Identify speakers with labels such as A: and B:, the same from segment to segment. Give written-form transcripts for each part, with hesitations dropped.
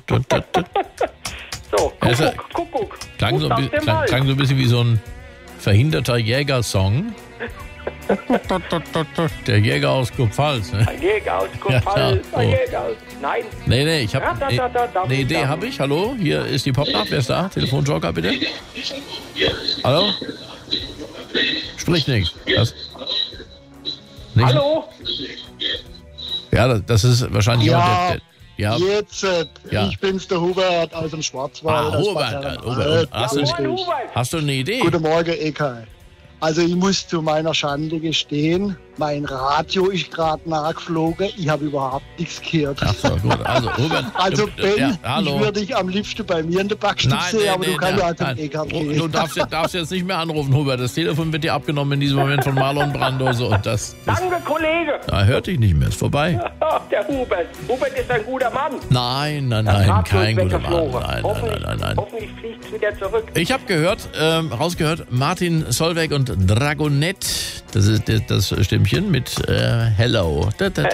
A: So, Kuckuck.
B: Klang so ein bisschen wie so ein verhinderter Jägersong. Der Jäger aus Kurpfalz. Ne?
A: Ein Jäger aus Kurpfalz,
B: Ja,
A: ein Jäger aus... Nein.
B: Nee, ich habe eine Idee, habe ich. Hallo, hier ist die Popnacht. Wer ist da? Telefonjoker, bitte. Hallo? Sprich nichts.
A: Hallo?
B: Ja, das ist wahrscheinlich
C: Ja,
B: jemand, der
C: jetzt.
B: Ja.
C: Ich bin's, der Hubert aus dem Schwarzwald. aus Bad
B: Hubert.
C: Herrenalb.
B: Hast du eine Idee?
C: Guten Morgen, Eka. Also ich muss zu meiner Schande gestehen, mein Radio ist gerade nachgeflogen. Ich habe überhaupt nichts gehört.
B: Ach so, gut. Also, Hubert,
C: Also Ben,
B: hallo.
C: ich würde dich am liebsten bei mir in der Backstube sehen, aber du kannst ja zum Eka gehen.
B: Du darfst jetzt nicht mehr anrufen, Hubert. Das Telefon wird dir abgenommen in diesem Moment von Marlon Brando. So, und das
A: Danke, Kollege.
B: hört dich nicht mehr. Ist vorbei.
A: Der Hubert. Hubert ist ein guter Mann.
B: Nein, kein guter Mann. Nein.
A: Hoffentlich fliegt es wieder zurück.
B: Ich habe rausgehört, Martin Solveig und Dragonette, das ist das Stimmchen mit Hello.
A: Ja, das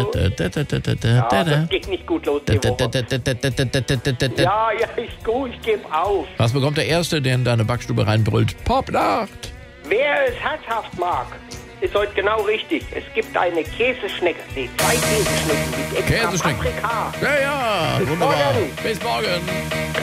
A: geht nicht gut los die Woche. Ja, ich gebe auf.
B: Was bekommt der Erste, der in deine Backstube reinbrüllt? Popnacht!
A: Wer es herzhaft mag, ist heute genau richtig. Es gibt eine Käseschnecke. Nee, 2 Käseschnecken mit extra Paprika.
B: Ja, wunderbar. Bis morgen.